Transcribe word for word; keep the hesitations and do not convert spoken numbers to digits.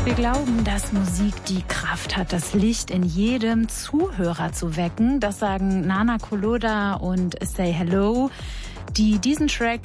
Wir glauben, dass Musik die Kraft hat, das Licht in jedem Zuhörer zu wecken. Das sagen Nana Koloda und Say Hello, die diesen Track